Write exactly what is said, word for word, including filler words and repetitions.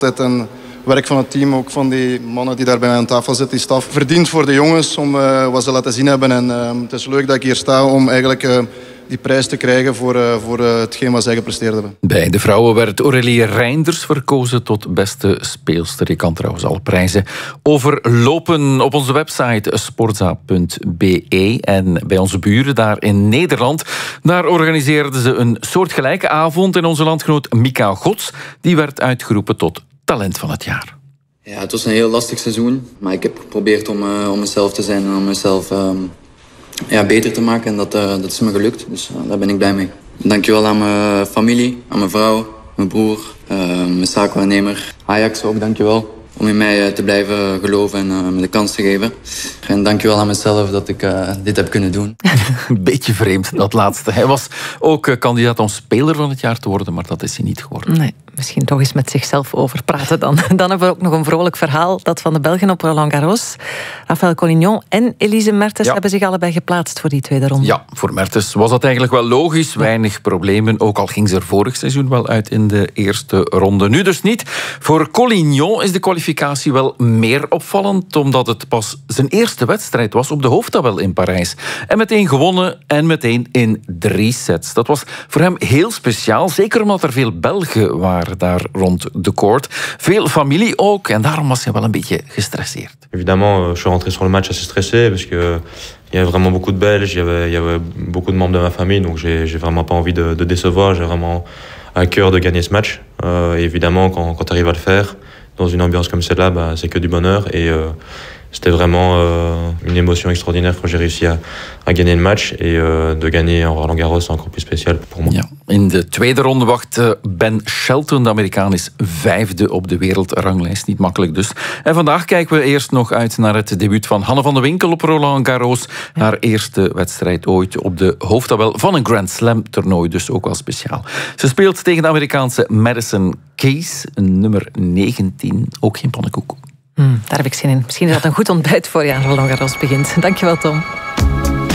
Dit een werk van het team, ook van die mannen die daar bij mij aan tafel zitten, die staf. Verdiend voor de jongens om uh, wat ze laten zien hebben. En uh, het is leuk dat ik hier sta om eigenlijk uh, die prijs te krijgen voor, uh, voor uh, hetgeen wat zij gepresteerd hebben. Bij de vrouwen werd Aurélie Reinders verkozen tot beste speelster. Je kan trouwens al prijzen overlopen op onze website sportza punt b e. En bij onze buren daar in Nederland, daar organiseerden ze een soortgelijke avond. En onze landgenoot Mika Gods, die werd uitgeroepen tot talent van het jaar. Ja, het was een heel lastig seizoen, maar ik heb geprobeerd om, uh, om mezelf te zijn en om mezelf uh, ja, beter te maken. En dat, uh, dat is me gelukt, dus uh, daar ben ik blij mee. Dankjewel aan mijn familie, aan mijn vrouw, mijn broer, uh, mijn zaakwaarnemer. Ajax ook, dankjewel. Om in mij uh, te blijven geloven en uh, me de kans te geven. En dankjewel aan mezelf dat ik uh, dit heb kunnen doen. Een beetje vreemd, dat laatste. Hij was ook uh, kandidaat om speler van het jaar te worden, maar dat is hij niet geworden. Nee, misschien toch eens met zichzelf over praten dan. Dan hebben we ook nog een vrolijk verhaal, dat van de Belgen op Roland Garros. Raphaël Collignon en Elise Mertens ja. hebben zich allebei geplaatst voor die tweede ronde. Ja, voor Mertens was dat eigenlijk wel logisch. Weinig problemen, ook al ging ze er vorig seizoen wel uit in de eerste ronde. Nu dus niet. Voor Collignon is de kwalificatie wel meer opvallend, omdat het pas zijn eerste wedstrijd was op de hoofdtabel in Parijs. En meteen gewonnen en meteen in drie sets. Dat was voor hem heel speciaal, zeker omdat er veel Belgen waren daar rond de court. Veel familie ook, en daarom was hij wel een beetje gestresseerd. Évidemment, je suis rentré sur le match assez stressé, parce que il y avait vraiment beaucoup de Belges, il y avait, il y avait beaucoup de membres de ma famille, donc j'ai, j'ai vraiment pas envie de, de décevoir, j'ai vraiment à cœur de gagner ce match. Euh, et évidemment, quand, quand tu arrives à le faire, dans une ambiance comme celle-là, bah, c'est que du bonheur. Et euh, c'était vraiment euh, une émotion extraordinaire quand j'ai réussi à, à gagner le match. Et euh, de gagner en Roland Garros, c'est encore plus spécial pour moi. Ja, in de tweede ronde wacht Ben Shelton. De Amerikaan is vijfde op de wereldranglijst. Niet makkelijk dus. En vandaag kijken we eerst nog uit naar het debuut van Hanne van de Winkel op Roland Garros. Haar eerste wedstrijd ooit op de hoofdtabel van een Grand Slam toernooi. Dus ook wel speciaal. Ze speelt tegen de Amerikaanse Madison Keys, nummer negentien. Ook geen pannenkoek. Hmm, daar heb ik zin in. Misschien is dat een goed ontbijt voor je aan Roland Garros begint. Dankjewel, Tom.